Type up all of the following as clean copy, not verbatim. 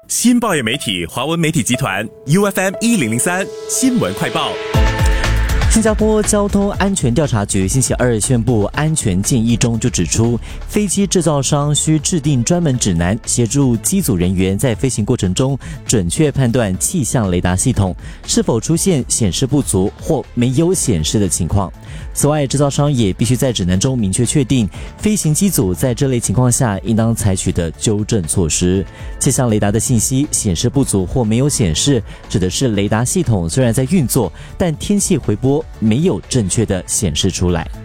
新报业媒体华文媒体集团 UFM1003 新闻快报。 新加坡交通安全调查局星期二宣布安全建议中就指出，飞机制造商需制定专门指南，协助机组人员在飞行过程中准确判断气象雷达系统是否出现显示不足或没有显示的情况。此外，制造商也必须在指南中明确确定飞行机组在这类情况下应当采取的纠正措施。气象雷达的信息显示不足或没有显示，指的是雷达系统虽然在运作，但天气回波没有正确的显示出来。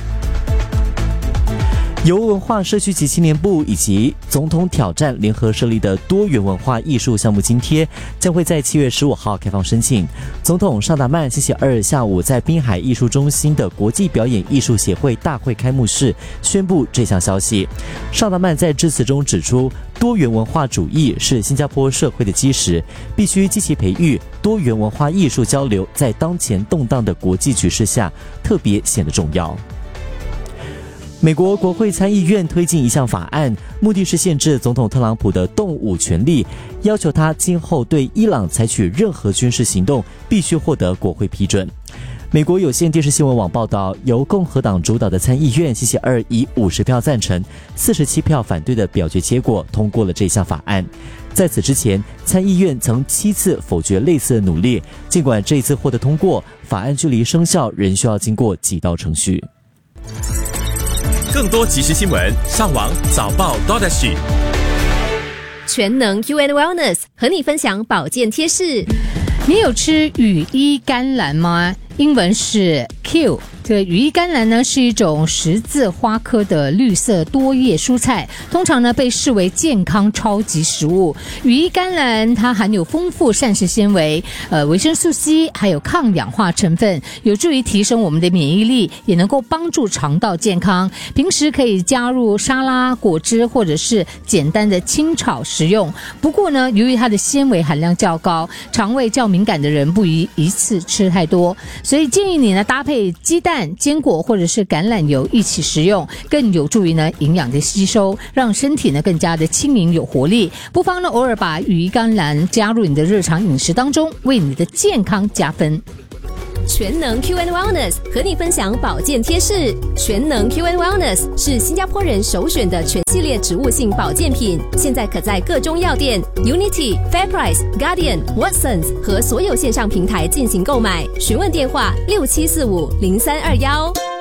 由文化社区及青年部以及总统挑战联合设立的多元文化艺术项目津贴将会在7月15号开放申请。总统尚达曼星期二下午在滨海艺术中心的国际表演艺术协会大会开幕式宣布这项消息。尚达曼在致辞中指出，多元文化主义是新加坡社会的基石，必须积极培育多元文化艺术交流，在当前动荡的国际局势下特别显得重要。美国国会参议院推进一项法案，目的是限制总统特朗普的动武权利，要求他今后对伊朗采取任何军事行动必须获得国会批准。美国有线电视新闻网报道，由共和党主导的参议院星期二以50票赞成、47票反对的表决结果通过了这项法案。在此之前，参议院曾7次否决类似的努力，尽管这一次获得通过，法案距离生效仍需要经过几道程序。 更多即时新闻，上网早报 .SG。 全能 UN Wellness 和你分享保健贴士。 你有吃羽衣甘蓝吗？英文是 Q。这个羽衣甘蓝呢是一种十字花科的绿色多叶蔬菜，通常呢被视为健康超级食物。羽衣甘蓝它含有丰富膳食纤维、维生素 C， 还有抗氧化成分，有助于提升我们的免疫力，也能够帮助肠道健康。平时可以加入沙拉、果汁或者是简单的清炒食用。不过呢，由于它的纤维含量较高，肠胃较敏感的人不宜一次吃太多，所以建议你呢搭配鸡蛋、坚果或者是橄榄油一起食用，更有助于呢营养的吸收，让身体呢更加的轻盈有活力。不妨呢偶尔把羽衣甘蓝加入你的日常饮食当中，为你的健康加分。 全能 QN Wellness 和你分享保健贴士。全能 QN Wellness 是新加坡人首选的全系列植物性保健品，现在可在各中药店、Unity、Fairprice、Guardian、Watsons 和所有线上平台进行购买。询问电话67450321。